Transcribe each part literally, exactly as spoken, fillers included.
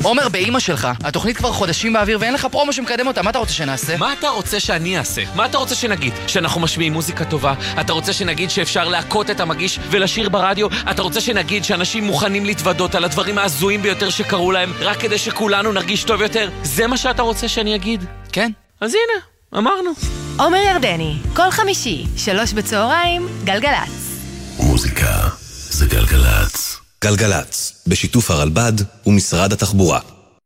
עומר, באמא שלך, התוכנית כבר חודשים באוויר ואין לך פרומו שמקדם אותה, מה אתה רוצה שנעשה? מה אתה רוצה שאני אעשה? מה אתה רוצה שנגיד? שאנחנו משמיעים מוזיקה טובה? אתה רוצה שנגיד שאפשר להקות את המגיש ולשיר ברדיו? אתה רוצה שנגיד שאנשים מוכנים להתוודות על הדברים העזויים ביותר שקרו להם רק כדי שכולנו נרגיש טוב יותר? זה מה שאתה רוצה שאני אגיד? כן. אז הנה, אמרנו. עומר ירדני, כל חמישי, שלוש בצהריים, גלגלץ. מוזיקה זה גלגלץ. גלגלץ, בשיתוף הרלב"ד ומשרד התחבורה.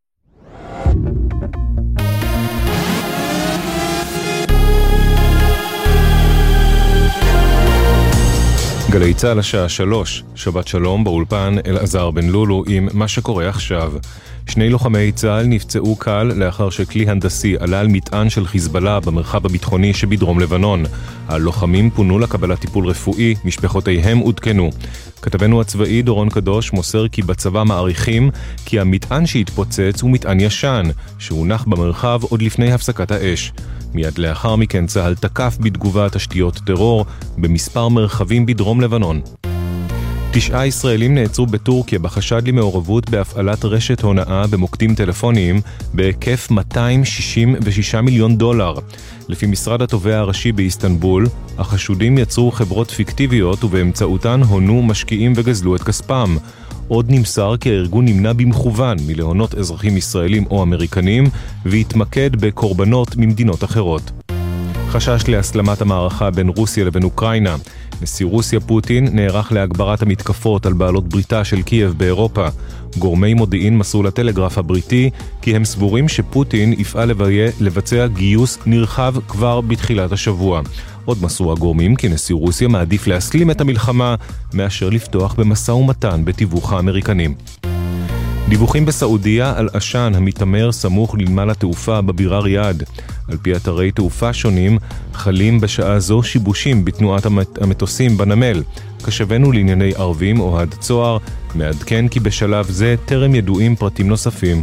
גלי צהל השעה שלוש, שבת שלום באולפן אלעזר בן לולו עם מה שקורה עכשיו. שני לוחמי צהל נפצעו קל לאחר שכלי הנדסי עלה על מטען של חיזבאללה במרחב הביטחוני שבדרום לבנון. הלוחמים פונו לקבלת טיפול רפואי, משפחותיהם עודכנו. כתבנו הצבאי דורון קדוש מוסר כי בצבא מעריכים כי המטען שהתפוצץ הוא מטען ישן, שהונח במרחב עוד לפני הפסקת האש. מיד לאחר מכן צהל תקף בתגובה תשתיות טרור במספר מרחבים בדרום לבנון. תשעה ישראלים נעצרו בטורקיה בחשד למעורבות בהפעלת רשת הונאה במוקדים טלפוניים בהיקף מאתיים שישים ושישה מיליון דולר. לפי משרד התובע הראשי באיסטנבול, החשודים יצרו חברות פיקטיביות ובאמצעותן הונו משקיעים וגזלו את כספם. עוד נמסר כי הארגון נמנע במכוון מלהונות אזרחים ישראלים או אמריקנים והתמקד בקורבנות ממדינות אחרות. חשש להסלמת המערכה בין רוסיה לבין אוקראינה. נשיא רוסיה פוטין נערך להגברת המתקפות על בעלות בריתה של קייב באירופה. גורמי מודיעין מסרו לטלגרף הבריטי כי הם סבורים שפוטין יפעל לבצע גיוס נרחב כבר בתחילת השבוע. עוד מסרו הגורמים כי נשיא רוסיה מעדיף להסלים את המלחמה מאשר לפתוח במשא ומתן בתיווך האמריקנים. דיווחים בסעודיה על עשן המתאמר סמוך לנמל התעופה בבירה ריאד. על פי אתרי תעופה שונים, חלים בשעה זו שיבושים בתנועת המטוסים בנמל. כשבנו לענייני ערבים אוהד צוהר, מעדכן כי בשלב זה טרם ידועים פרטים נוספים.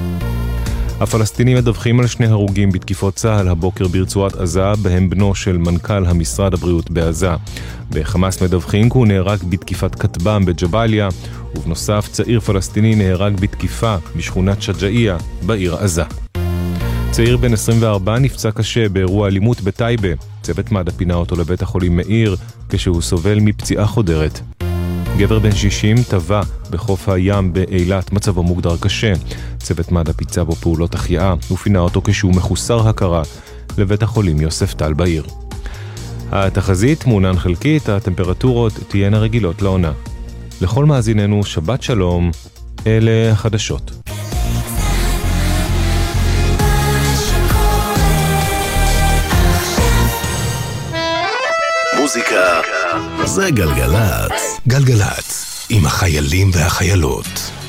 הפלסטינים מדווחים על שני הרוגים בתקיפות צהל הבוקר ברצועת עזה, בהם בנו של מנכ"ל המשרד הבריאות בעזה. בחמאס מדווחים כי הוא נהרג בתקיפת כטב"ם בג'באליה, ובנוסף צעיר פלסטיני נהרג בתקיפה בשכונת שג'אעיה בעיר עזה. צעיר בן עשרים וארבע נפצע קשה באירוע אלימות בטייבה. צוות מד"א פינה אותו לבית החולים מאיר כשהוא סובל מפציעה חודרת. גבר בן שישים טבע בחוף הים באילת, מצבו מוגדר קשה. צוות מד"א פיצה בו פעולות החייאה ופינה אותו כשהוא מחוסר הכרה לבית החולים יוסף טל בעיר. התחזית מעונן חלקית, הטמפרטורות תהיינה רגילות לעונה. לכל מאזיננו שבת שלום, אלה החדשות. מוזיקה זה גלגלץ. גלגלץ עם החיילים והחיילות.